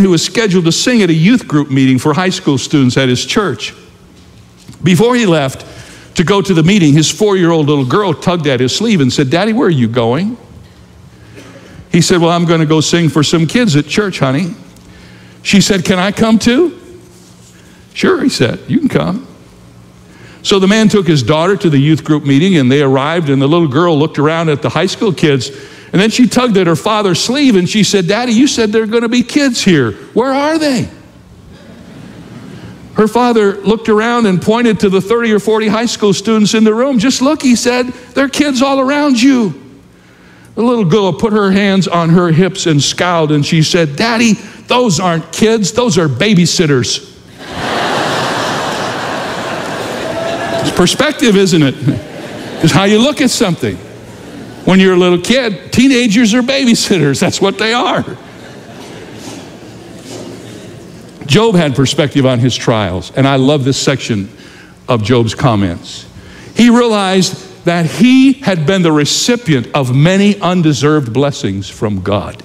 who was scheduled to sing at a youth group meeting for high school students at his church. Before he left to go to the meeting, his 4-year-old little girl tugged at his sleeve and said, "Daddy, where are you going?" He said, "Well, I'm going to go sing for some kids at church, honey." She said, "Can I come too?" "Sure," he said, "you can come." So the man took his daughter to the youth group meeting, and they arrived, and the little girl looked around at the high school kids, and then she tugged at her father's sleeve, and she said, "Daddy, you said there are going to be kids here. Where are they?" Her father looked around and pointed to the 30 or 40 high school students in the room. "Just look," he said, "there are kids all around you." The little girl put her hands on her hips and scowled, and she said, "Daddy, those aren't kids, those are babysitters." It's perspective, isn't it? It's how you look at something. When you're a little kid, teenagers are babysitters. That's what they are. Job had perspective on his trials, and I love this section of Job's comments. He realized that he had been the recipient of many undeserved blessings from God.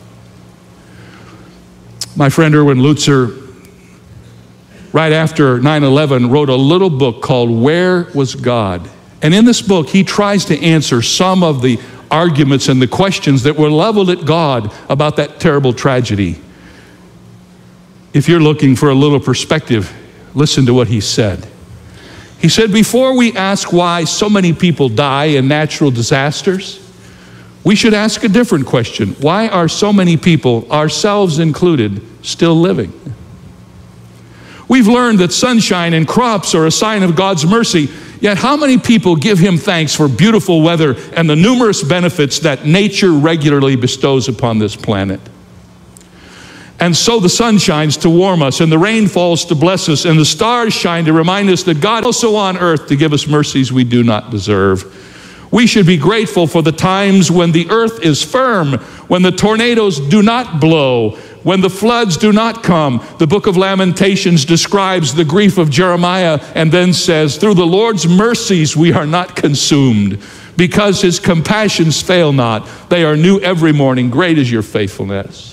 My friend Erwin Lutzer, right after 9/11, wrote a little book called "Where Was God?" And in this book, he tries to answer some of the arguments and the questions that were leveled at God about that terrible tragedy. If you're looking for a little perspective, listen to what he said. He said, "Before we ask why so many people die in natural disasters, we should ask a different question. Why are so many people, ourselves included, still living? We've learned that sunshine and crops are a sign of God's mercy, yet how many people give him thanks for beautiful weather and the numerous benefits that nature regularly bestows upon this planet? And so the sun shines to warm us, and the rain falls to bless us, and the stars shine to remind us that God is also on earth to give us mercies we do not deserve. We should be grateful for the times when the earth is firm, when the tornadoes do not blow, when the floods do not come." The book of Lamentations describes the grief of Jeremiah and then says, "Through the Lord's mercies we are not consumed, because his compassions fail not. They are new every morning. Great is your faithfulness."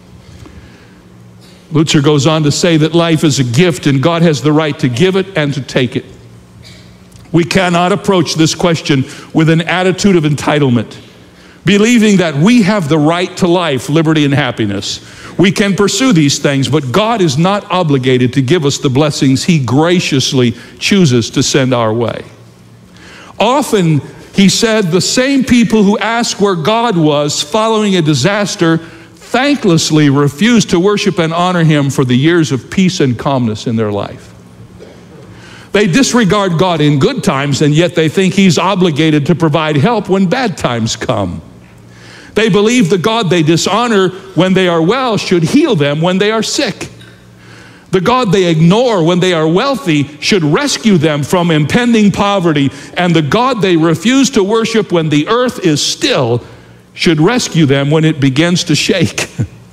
Lutzer goes on to say that life is a gift and God has the right to give it and to take it. We cannot approach this question with an attitude of entitlement, believing that we have the right to life, liberty, and happiness. We can pursue these things, but God is not obligated to give us the blessings he graciously chooses to send our way. Often, he said, the same people who ask where God was following a disaster thanklessly refuse to worship and honor him for the years of peace and calmness in their life. They disregard God in good times, and yet they think he's obligated to provide help when bad times come. They believe the God they dishonor when they are well should heal them when they are sick. The God they ignore when they are wealthy should rescue them from impending poverty, and the God they refuse to worship when the earth is still should rescue them when it begins to shake.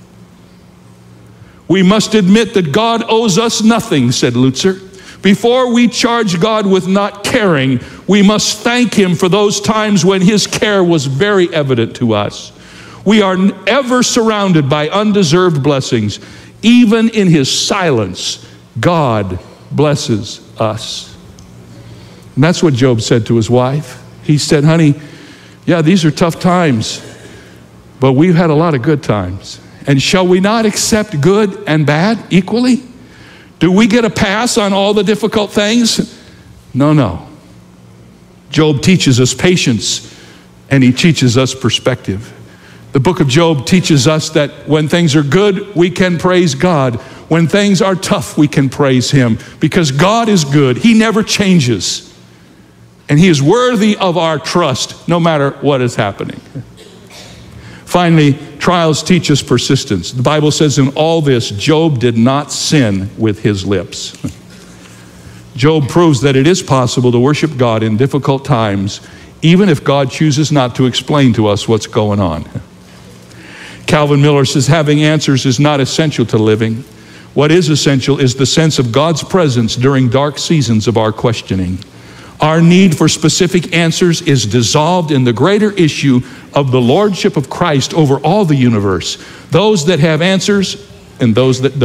We must admit that God owes us nothing, said Lutzer. Before we charge God with not caring, we must thank him for those times when his care was very evident to us. We are ever surrounded by undeserved blessings. Even in his silence, God blesses us. And that's what Job said to his wife. He said, honey, yeah, these are tough times, but we've had a lot of good times. And shall we not accept good and bad equally? Do we get a pass on all the difficult things? No, no. Job teaches us patience, and he teaches us perspective. The book of Job teaches us that when things are good, we can praise God. When things are tough, we can praise him, because God is good. He never changes, and he is worthy of our trust no matter what is happening. Finally, trials teach us persistence. The Bible says in all this, Job did not sin with his lips. Job proves that it is possible to worship God in difficult times, even if God chooses not to explain to us what's going on. Calvin Miller says, having answers is not essential to living. What is essential is the sense of God's presence during dark seasons of our questioning. Our need for specific answers is dissolved in the greater issue of the lordship of Christ over all the universe. Those that have answers and those that don't.